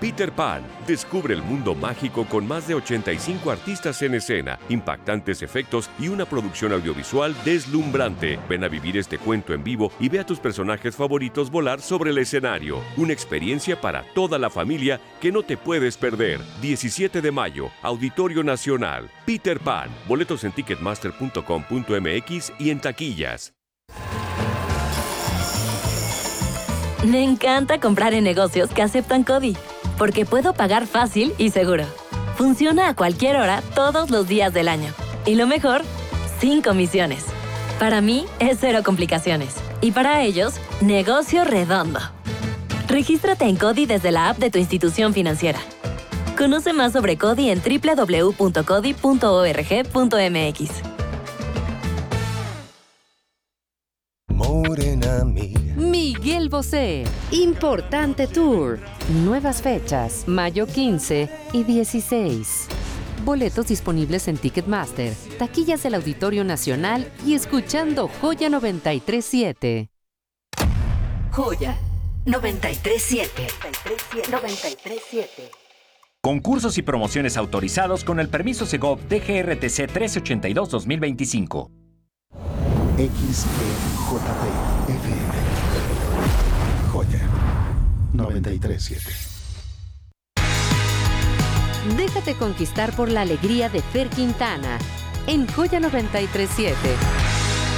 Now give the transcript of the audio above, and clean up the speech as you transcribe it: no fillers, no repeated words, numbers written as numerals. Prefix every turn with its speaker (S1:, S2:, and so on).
S1: Peter Pan. Descubre el mundo mágico con más de 85 artistas en escena, impactantes efectos y una producción audiovisual deslumbrante. Ven a vivir este cuento en vivo y ve a tus personajes favoritos volar sobre el escenario. Una experiencia para toda la familia que no te puedes perder. 17 de mayo, Auditorio Nacional. Peter Pan. Boletos en ticketmaster.com.mx y en taquillas.
S2: Me encanta comprar en negocios que aceptan CODI, porque puedo pagar fácil y seguro. Funciona a cualquier hora, todos los días del año. Y lo mejor, sin comisiones. Para mí, es cero complicaciones. Y para ellos, negocio redondo. Regístrate en CODI desde la app de tu institución financiera. Conoce más sobre CODI en www.codi.org.mx.
S3: Morena amiga.
S4: Miguel Bosé. Importante Tour. Nuevas fechas, mayo 15 y 16. Boletos disponibles en Ticketmaster, taquillas del Auditorio Nacional y escuchando Joya 93.7.
S5: Joya 93.7. 93.7.
S6: Concursos y promociones autorizados con el permiso Segov DGRTC 1382-2025.
S7: XEJP FM. Joya 93.7.
S4: Déjate conquistar por la alegría de Fer Quintana en Joya 93.7.